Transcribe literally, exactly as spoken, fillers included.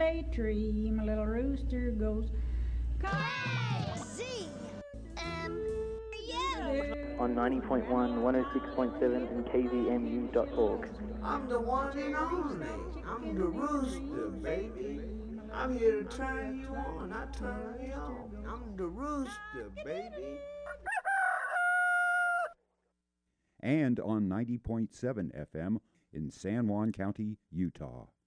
birthday tree, my little rooster goes Z M U on ninety point one, one oh six point seven and K Z M U dot org. I'm the one and only. I'm the rooster, baby. I'm here to turn you on, I turn you on. I'm the rooster, baby. And on ninety point seven F M in San Juan County, Utah.